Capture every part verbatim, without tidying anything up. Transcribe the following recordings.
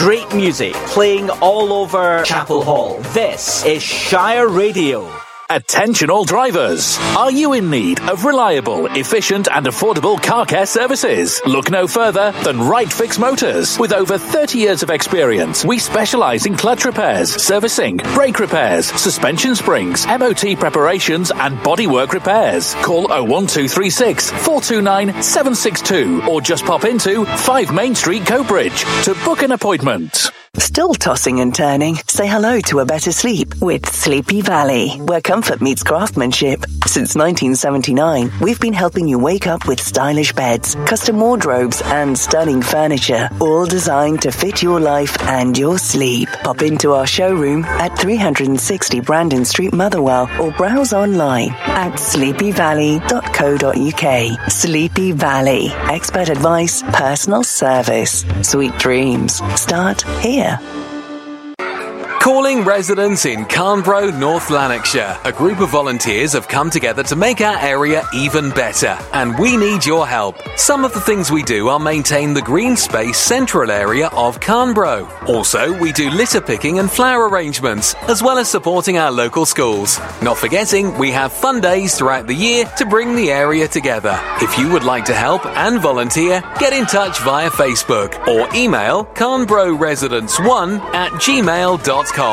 Great music playing all over Chapel Hall. This is Shire Radio. Attention all drivers. Are you in need of reliable, efficient and affordable car care services? Look no further than Right Fix Motors. With over thirty years of experience, we specialise in clutch repairs, servicing, brake repairs, suspension springs, M O T preparations and bodywork repairs. Call oh one two three six, four two nine, seven six two or just pop into five Main Street, Coatbridge to book an appointment. Still tossing and turning? Say hello to a better sleep with Sleepy Valley, where comfort meets craftsmanship. Since nineteen seventy-nine, we've been helping you wake up with stylish beds, custom wardrobes and stunning furniture, all designed to fit your life and your sleep. Pop into our showroom at three sixty Brandon Street, Motherwell, or browse online at sleepy valley dot co dot uk. Sleepy Valley. Expert advice, personal service. Sweet dreams start here. Calling residents in Carnbro, North Lanarkshire. A group of volunteers have come together to make our area even better, and we need your help. Some of the things we do are maintain the green space central area of Carnbro. Also, we do litter picking and flower arrangements, as well as supporting our local schools. Not forgetting, we have fun days throughout the year to bring the area together. If you would like to help and volunteer, get in touch via Facebook or email carnbro residents one at gmail dot com.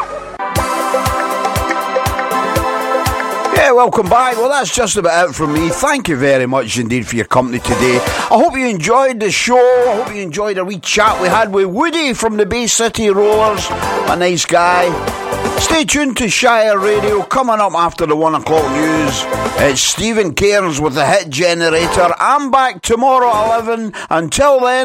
Yeah, welcome back. Well, that's just about it from me. Thank you very much indeed for your company today. I hope you enjoyed the show. I hope you enjoyed a wee chat we had with Woody from the Bay City Rollers. A nice guy. Stay tuned to Shire Radio. Coming up after the one o'clock news, it's Stephen Cairns with the Hit Generator. I'm back tomorrow at eleven. Until then,